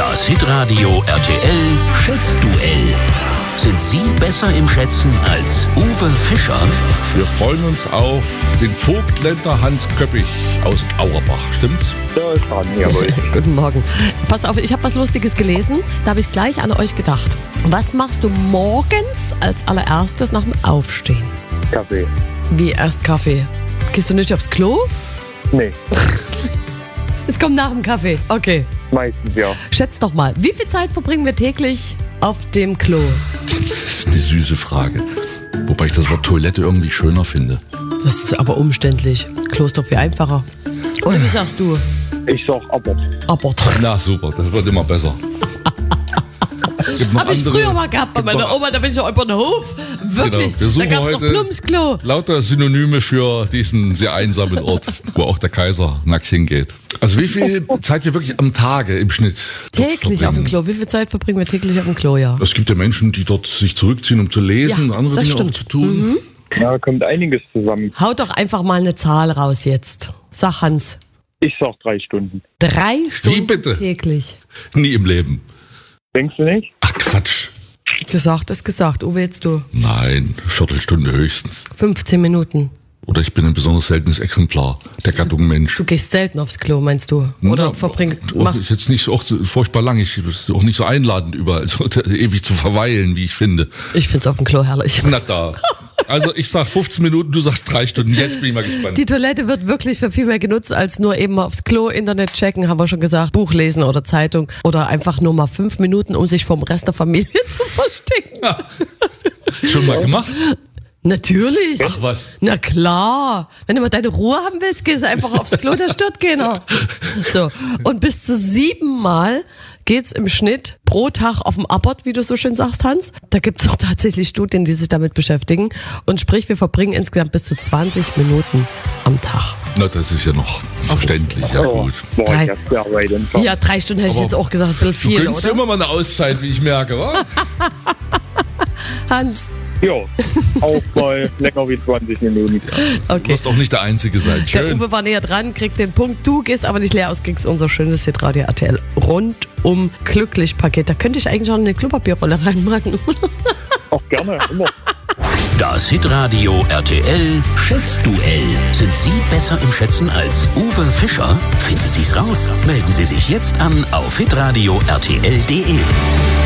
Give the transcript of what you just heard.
Das Hitradio RTL Schätzduell. Sind Sie besser im Schätzen als Uwe Fischer? Wir freuen uns auf den Vogtländer Hans Köppich aus Auerbach, stimmt's? Ja, ist dran, jawohl. Guten Morgen. Pass auf, ich habe was Lustiges gelesen. Da habe ich gleich an euch gedacht. Was machst du morgens als allererstes nach dem Aufstehen? Kaffee. Wie erst Kaffee? Gehst du nicht aufs Klo? Nee, Es kommt nach dem Kaffee. Okay. meistens ja. Schätz doch mal, wie viel Zeit verbringen wir täglich auf dem Klo? Das ist eine süße Frage. Wobei ich das Wort Toilette irgendwie schöner finde. Das ist aber umständlich. Klo ist doch viel einfacher. Oder wie sagst du? Ich sag Abort. Abort. Na super, das wird immer besser. Gibt noch Habe ich andere- früher mal gehabt bei meiner Oma, da bin ich noch über den Hof. Wirklich, Genau, wir suchen da gab es noch heute Plumpsklo. lauter Synonyme für diesen sehr einsamen Ort, wo auch der Kaiser nackt hingeht. Also wie viel Zeit wir wirklich am Tage im Schnitt dort Täglich auf dem verbringen. Klo. Wie viel Zeit verbringen wir täglich auf dem Klo, ja? Es gibt ja Menschen, die dort sich zurückziehen, um zu lesen Ja, und andere das Dinge auch stimmt. zu tun. Da kommt einiges zusammen. Haut doch einfach mal eine Zahl raus jetzt. Sag Hans. Ich sag 3 Stunden. 3 Stunden bitte? täglich. Nie im Leben. Denkst du nicht? Ach Quatsch. Gesagt ist gesagt. Uwe, jetzt du. Nein, Viertelstunde höchstens. 15 Minuten. Oder ich bin ein besonders seltenes Exemplar der Gattung Mensch. Du gehst selten aufs Klo, meinst du? Oder Ja, verbringst, auch machst ist jetzt nicht so, auch so furchtbar lang. Ich ist auch nicht so einladend überall, so ewig zu verweilen, wie ich finde. Ich find's auf dem Klo herrlich. Na da. Also ich sag 15 Minuten, du sagst 3 Stunden. Jetzt bin ich mal gespannt. Die Toilette wird wirklich für viel mehr genutzt, als nur eben mal aufs Klo, Internet checken, haben wir schon gesagt, Buch lesen oder Zeitung. Oder einfach nur mal 5 Minuten, um sich vom Rest der Familie zu verstecken. Schon mal gemacht? Natürlich. Ach was. Na klar. Wenn du mal deine Ruhe haben willst, gehst du einfach aufs Klo, da stört keiner. So. Und bis zu 7 Mal geht's im Schnitt pro Tag auf dem Abort, wie du so schön sagst, Hans. Da gibt's auch tatsächlich Studien, die sich damit beschäftigen. Und sprich, wir verbringen insgesamt bis zu 20 Minuten am Tag. Na, das ist ja noch verständlich. Ja gut. Boah, Drei. ich hab sehr weit entfernt. Ja, 3 Stunden hätte ich Aber jetzt auch gesagt, ein bisschen Du viel, gönnst oder? immer mal eine Auszeit, wie ich merke, wa? Hans. Ja, auch mal länger wie 20 Minuten. Du Okay. wirst auch nicht der Einzige sein. Der Schön. Uwe war näher dran, kriegt den Punkt. Du gehst aber nicht leer aus, kriegst unser schönes Hitradio RTL rundum glücklich Paket. Da könnte ich eigentlich auch eine Klopapierrolle reinmachen. Auch gerne, immer. Das Hitradio RTL Schätzduell. Sind Sie besser im Schätzen als Uwe Fischer? Finden Sie's raus. Melden Sie sich jetzt an auf hitradio RTL.de.